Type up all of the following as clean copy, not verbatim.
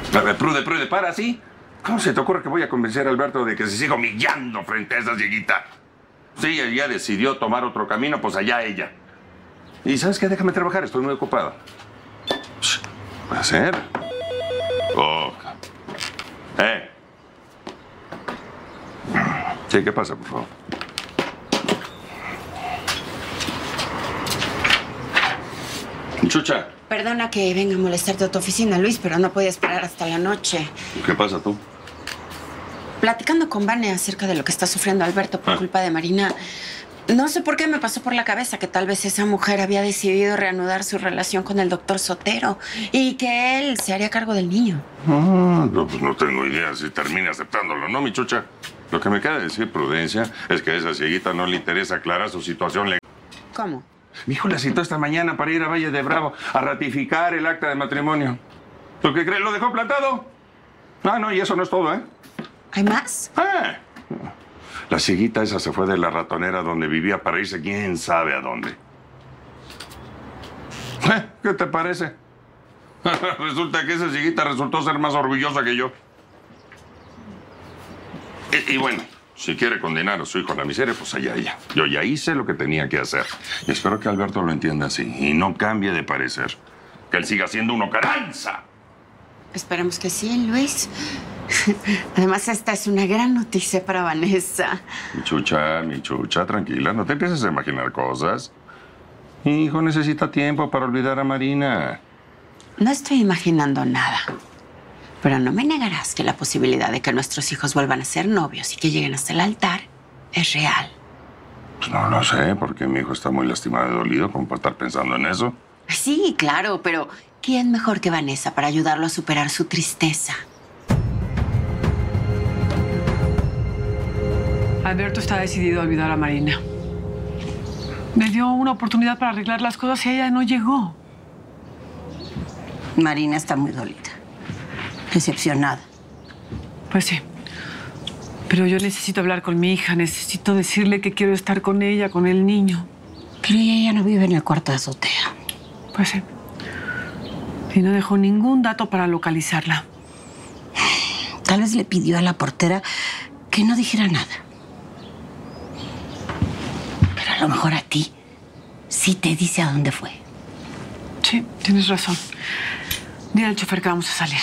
A ver, Prude, para, ¿sí? ¿Cómo se te ocurre que voy a convencer a Alberto de que se siga humillando frente a esa cieguita? Sí, ella decidió tomar otro camino, pues allá ella. Y ¿sabes qué? Déjame trabajar, estoy muy ocupado. ¿Puede ser? Oh. Sí, ¿qué pasa, por favor? Chucha. Perdona que venga a molestarte a tu oficina, Luis, pero no podía esperar hasta la noche. ¿Qué pasa tú? Platicando con Vane acerca de lo que está sufriendo Alberto por culpa de Marina, no sé por qué me pasó por la cabeza que tal vez esa mujer había decidido reanudar su relación con el doctor Sotero y que él se haría cargo del niño. No, pues no tengo idea si termina aceptándolo, ¿no, mi chucha? Lo que me queda decir, Prudencia, es que a esa cieguita no le interesa aclarar su situación legal. ¿Cómo? Mi hijo la citó esta mañana para ir a Valle de Bravo a ratificar el acta de matrimonio. ¿Tú qué crees? ¿Lo dejó plantado? No, y eso no es todo, ¿eh? ¿Hay más? La cieguita esa se fue de la ratonera donde vivía para irse quién sabe a dónde. ¿Qué te parece? Resulta que esa cieguita resultó ser más orgullosa que yo. Y bueno, si quiere condenar a su hijo a la miseria, pues allá ella. Yo ya hice lo que tenía que hacer. Y espero que Alberto lo entienda así y no cambie de parecer. Que él siga siendo un ocaranza. Esperemos que sí, Luis. Además, esta es una gran noticia para Vanessa. Mi chucha, tranquila. No te empieces a imaginar cosas. Mi hijo necesita tiempo para olvidar a Marina. No estoy imaginando nada. Pero no me negarás que la posibilidad de que nuestros hijos vuelvan a ser novios y que lleguen hasta el altar es real. Pues no lo sé, porque mi hijo está muy lastimado y dolido como para estar pensando en eso. Sí, claro, pero ¿quién mejor que Vanessa para ayudarlo a superar su tristeza? Alberto está decidido a olvidar a Marina. Me dio una oportunidad para arreglar las cosas y ella no llegó. Marina está muy dolida. Decepcionada. Pues sí. Pero yo necesito hablar con mi hija. Necesito decirle que quiero estar con ella, con el niño. Pero ella ya no vive en el cuarto de azotea. Pues sí. Y no dejó ningún dato para localizarla. Tal vez le pidió a la portera que no dijera nada. Pero a lo mejor a ti sí te dice a dónde fue. Sí, tienes razón. Dile al chofer que vamos a salir.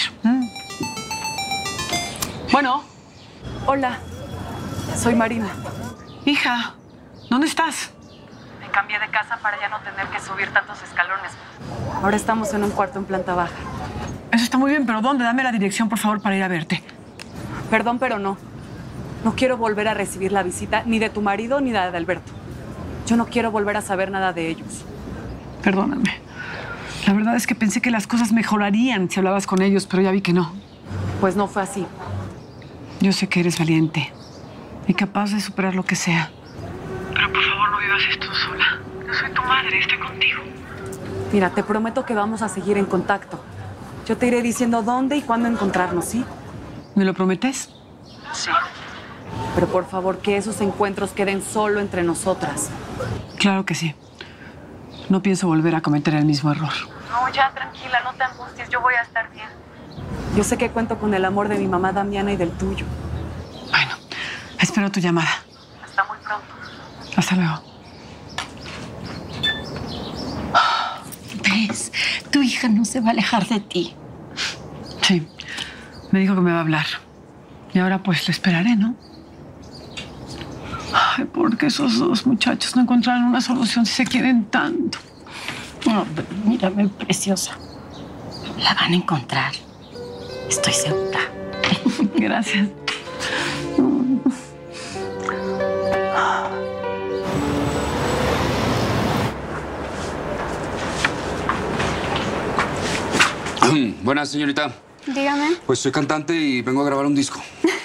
Bueno. Hola, soy Marina. Hija, ¿dónde estás? Me cambié de casa para ya no tener que subir tantos escalones. Ahora estamos en un cuarto en planta baja. Eso está muy bien, pero ¿dónde? Dame la dirección, por favor, para ir a verte. Perdón, pero no. No quiero volver a recibir la visita ni de tu marido ni de Alberto. Yo no quiero volver a saber nada de ellos. Perdóname. La verdad es que pensé que las cosas mejorarían si hablabas con ellos, pero ya vi que no. Pues no fue así. Yo sé que eres valiente y capaz de superar lo que sea. Pero por favor no vivas esto sola. Yo soy tu madre, estoy contigo. Mira, te prometo que vamos a seguir en contacto. Yo te iré diciendo dónde y cuándo encontrarnos, ¿sí? ¿Me lo prometes? Sí. Pero por favor, que esos encuentros queden solo entre nosotras. Claro que sí. No pienso volver a cometer el mismo error. No, ya, tranquila, no te angusties, yo voy a estar bien. Yo sé que cuento con el amor de mi mamá Damiana y del tuyo. Bueno, espero tu llamada. Hasta muy pronto. Hasta luego. ¿Ves? Tu hija no se va a alejar de ti. Sí, me dijo que me va a hablar. Y ahora pues le esperaré, ¿no? Ay, porque esos dos muchachos no encontraron una solución si se quieren tanto. No, mírame, preciosa. La van a encontrar. Estoy segura. Gracias. Buenas, señorita. Dígame. Pues soy cantante y vengo a grabar un disco.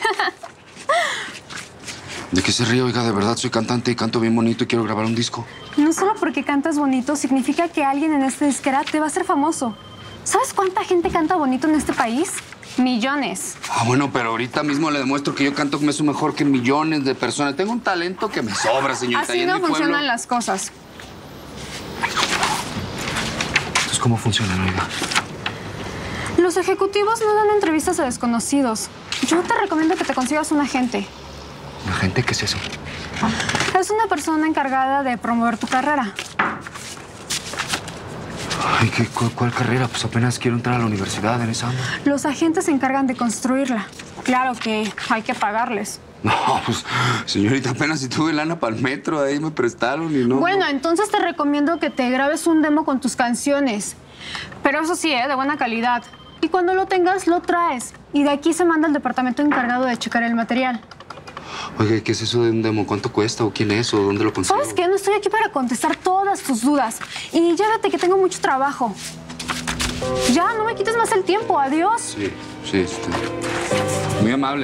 ¿De qué se ríe? Oiga, de verdad soy cantante y canto bien bonito y quiero grabar un disco. No solo porque cantas bonito significa que alguien en esta disquera te va a hacer famoso. ¿Sabes cuánta gente canta bonito en este país? Millones. Ah, bueno, pero ahorita mismo le demuestro que yo canto que me es mejor que millones de personas. Tengo un talento que me sobra, señorita. Así no funcionan las cosas. Entonces, ¿cómo funcionan, oiga? Los ejecutivos no dan entrevistas a desconocidos. Yo te recomiendo que te consigas un agente. ¿Un agente? ¿Qué es eso? Es una persona encargada de promover tu carrera. Ay, ¿cuál carrera? Pues apenas quiero entrar a la universidad en esa onda. Los agentes se encargan de construirla. Claro que hay que pagarles. No, pues, señorita, apenas si tuve lana para el metro, ahí me prestaron y no... Bueno, entonces te recomiendo que te grabes un demo con tus canciones. Pero eso sí, de buena calidad. Y cuando lo tengas, lo traes. Y de aquí se manda al departamento encargado de checar el material. Oye, ¿qué es eso de un demo? ¿Cuánto cuesta o quién es o dónde lo consigo? ¿Sabes qué? No estoy aquí para contestar todas tus dudas. Y llévate que tengo mucho trabajo. Ya, no me quites más el tiempo. Adiós. Sí, muy amable.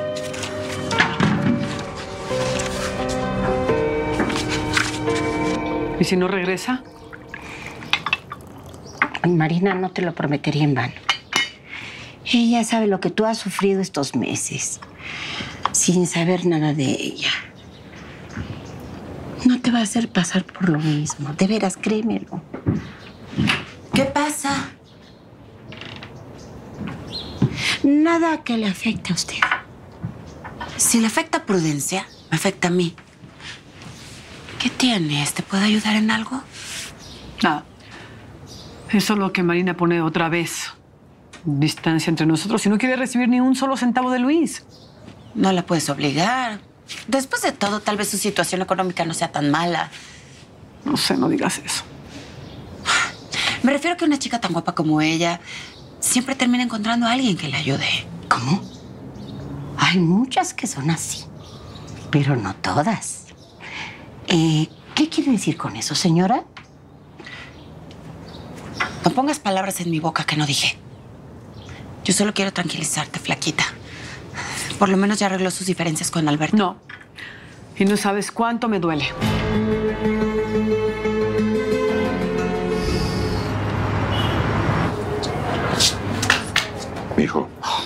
¿Y si no regresa? Marina, no te lo prometería en vano. Ella sabe lo que tú has sufrido estos meses, sin saber nada de ella. No te va a hacer pasar por lo mismo. De veras, créemelo. ¿Qué pasa? Nada que le afecte a usted. Si le afecta a Prudencia, me afecta a mí. ¿Qué tienes? ¿Te puedo ayudar en algo? Nada. Es solo que Marina pone otra vez distancia entre nosotros y no quiere recibir ni un solo centavo de Luis. No la puedes obligar. Después de todo, tal vez su situación económica no sea tan mala. No sé, no digas eso. Me refiero a que una chica tan guapa como ella siempre termina encontrando a alguien que le ayude. ¿Cómo? Hay muchas que son así, pero no todas. ¿Qué quiere decir con eso, señora? No pongas palabras en mi boca que no dije. Yo solo quiero tranquilizarte, flaquita. Por lo menos ya arregló sus diferencias con Alberto. No. Y no sabes cuánto me duele. Mijo,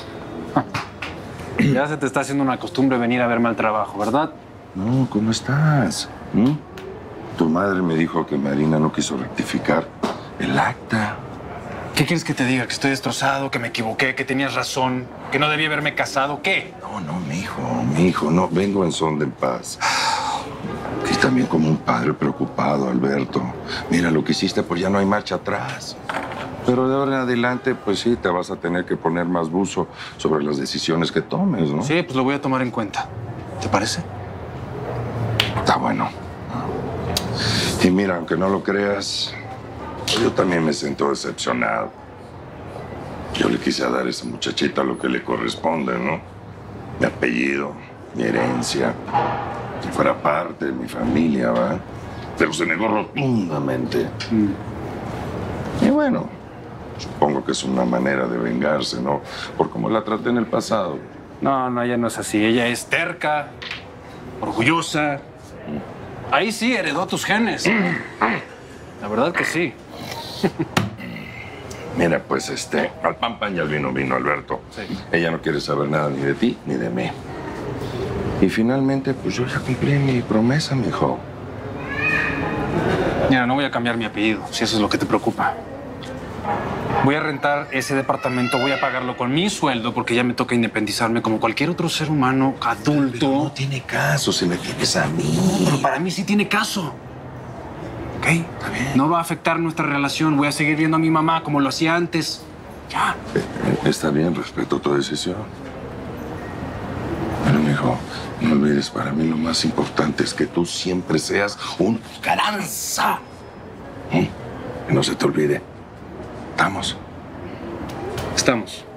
Ya se te está haciendo una costumbre venir a verme al trabajo, ¿verdad? no, ¿cómo estás? Tu madre me dijo que Marina no quiso rectificar el acta. ¿Qué quieres que te diga? ¿Que estoy destrozado? ¿Que me equivoqué? ¿Que tenías razón? ¿Que no debí haberme casado? ¿Qué? No, mijo, no, vengo en son de paz. Y también como un padre preocupado, Alberto. Mira, lo que hiciste, pues ya no hay marcha atrás. Pero de ahora en adelante, pues sí, te vas a tener que poner más buzo sobre las decisiones que tomes, ¿no? Sí, pues lo voy a tomar en cuenta. ¿Te parece? Está bueno. Y mira, aunque no lo creas, yo también me siento decepcionado. Yo le quise dar a esa muchachita lo que le corresponde, ¿no? Mi apellido, mi herencia, que fuera parte de mi familia, ¿va? Pero se negó rotundamente. Y bueno, supongo que es una manera de vengarse, ¿no? Por cómo la traté en el pasado. No, ella no es así. Ella es terca, orgullosa. Ahí sí heredó tus genes. La verdad que sí. Mira, pues al pan y al vino, Alberto. Sí. Ella no quiere saber nada ni de ti ni de mí. Y finalmente, pues yo ya cumplí mi promesa, mijo. Mira, no voy a cambiar mi apellido, si eso es lo que te preocupa. Voy a rentar ese departamento, voy a pagarlo con mi sueldo porque ya me toca independizarme como cualquier otro ser humano adulto. Pero no tiene caso si me tienes a mí. Pero para mí sí tiene caso. ¿Ok? Está bien. No va a afectar nuestra relación. Voy a seguir viendo a mi mamá como lo hacía antes. Ya. Está bien, respeto tu decisión. Pero, mijo, no olvides, para mí lo más importante es que tú siempre seas un Carranza. Que no se te olvide. ¿Estamos? Estamos.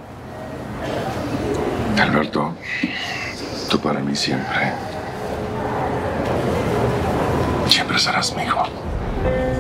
Alberto, tú para mí siempre serás mi hijo.